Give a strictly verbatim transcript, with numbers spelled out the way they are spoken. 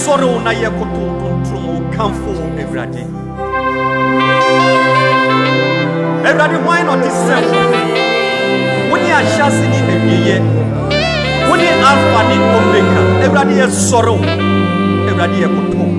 Sorrow na ye koto tuntumo kamfo Ewurade. Ewurade why not is self? When you are shasi ni ebiye, when you alpha ni omega, Ewurade ye sorrow, Ewurade ye koto.